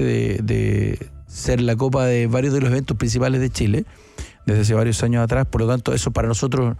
de ser la copa de varios de los eventos principales de Chile desde hace varios años atrás. Por lo tanto, eso para nosotros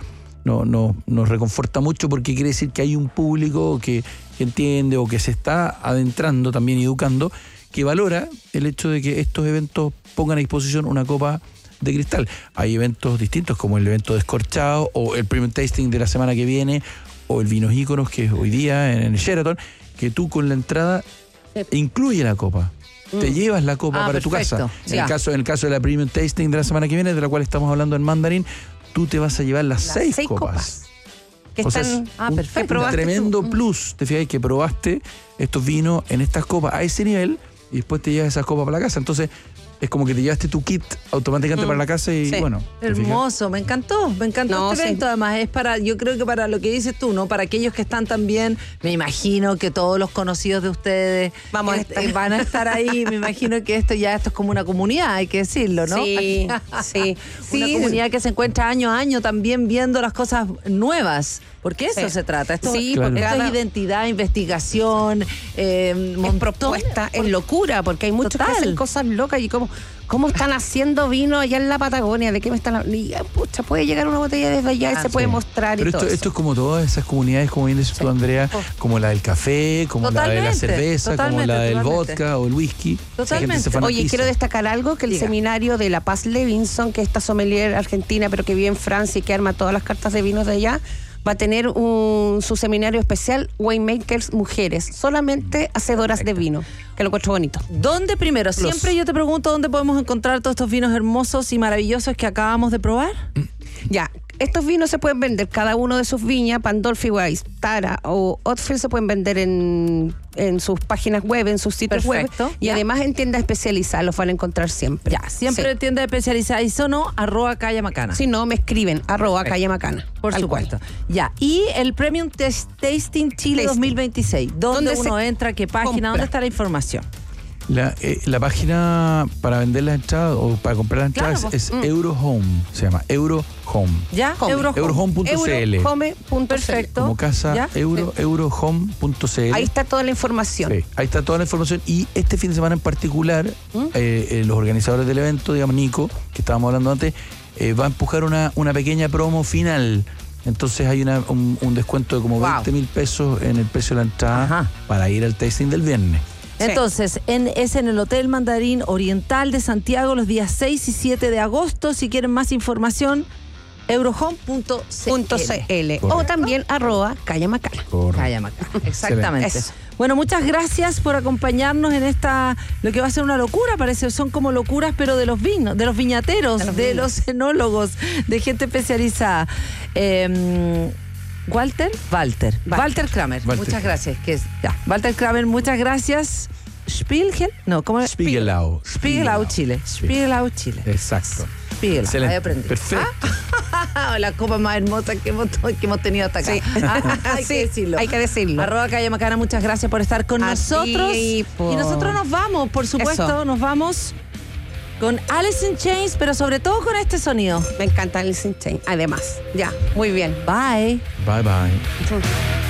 nos reconforta mucho, porque quiere decir que hay un público que entiende o que se está adentrando también y educando, que valora el hecho de que estos eventos pongan a disposición una copa de cristal. Hay eventos distintos, como el evento Descorchado o el Premium Tasting de la semana que viene, o el Vinos Íconos, que es hoy día en el Sheraton, que tú con la entrada incluye la copa. Te llevas la copa para tu casa. En el caso de la Premium Tasting de la semana que viene, de la cual estamos hablando en Mandarín, tú te vas a llevar las seis copas. Que están, perfecto. Un tremendo plus, te fijas, que probaste estos vinos en estas copas a ese nivel y después te llevas esas copas para la casa. Entonces, es como que te llevaste tu kit automáticamente para la casa y bueno. Hermoso, me encantó este evento. Además, es yo creo que para lo que dices tú, ¿no? Para aquellos que están también, me imagino que todos los conocidos de ustedes van a estar ahí. Me imagino que esto es como una comunidad, hay que decirlo, ¿no? Sí. Una comunidad que se encuentra año a año también viendo las cosas nuevas. Porque eso se trata. Esto, claro. Esto es identidad, investigación, es propuesta, es locura, porque hay muchos que hacen cosas locas. Y ¿cómo están haciendo vino allá en la Patagonia? ¿De qué me están pucha, puede llegar una botella desde allá y se puede mostrar. Pero y todo esto es como todas esas comunidades, como bien dices tú, Andrea, como la del café, como la de la cerveza, como la del vodka o el whisky. Totalmente. Oye, quiero destacar algo, que el seminario de La Paz Levinson, que es esta sommelier argentina, pero que vive en Francia y que arma todas las cartas de vinos de allá, va a tener su seminario especial Winemakers Mujeres, solamente hacedoras de vino, que lo encuentro bonito. ¿Dónde primero? Siempre yo te pregunto dónde podemos encontrar todos estos vinos hermosos y maravillosos que acabamos de probar. Ya, estos vinos se pueden vender, cada uno de sus viñas, Pandolfi, Weiss, Tara o Oatfield, se pueden vender en sus páginas web, en sus sitios web. Y además en tiendas especializadas los van a encorar siempre. Siempre tiendas especializadas. Y sono @Calle Macana. Si no, me escriben @Calle Macana. Por supuesto. Y el Premium Tasting Chile 2026. ¿Dónde uno entra? ¿Qué página? ¿Dónde está la información? La página para vender las entradas o para comprar las entradas es Eurohome, se llama Eurohome. ¿Ya? Eurohome.cl. Eurohome.cl. Perfecto. Como casa, Eurohome.cl. Ahí está toda la información. Sí, ahí está toda la información. Y este fin de semana en particular, los organizadores del evento, digamos Nico, que estábamos hablando antes, va a empujar una pequeña promo final. Entonces hay un descuento de como 20.000 pesos en el precio de la entrada para ir al tasting del viernes. Entonces, es en el Hotel Mandarín Oriental de Santiago los días 6 y 7 de agosto. Si quieren más información, eurohome.cl. O también @Calle Macana. Calle Macana, exactamente. Bueno, muchas gracias por acompañarnos en lo que va a ser una locura, parece. Son como locuras, pero de los vinos, de los viñateros, de los enólogos, de gente especializada. Walter Kramer, muchas gracias. Walter Kramer, muchas gracias. Spiegelau, Chile. Exacto. Spiegelau, ahí aprendí. Perfecto. La copa más hermosa que hemos tenido hasta acá. Hay que decirlo. Hay que decirlo. @Calle Macana, muchas gracias por estar con nosotros. Y nosotros nos vamos, por supuesto, nos vamos con Alice in Chains, pero sobre todo con este sonido. Me encanta Alice in Chains, además. Muy bien. Bye. Bye.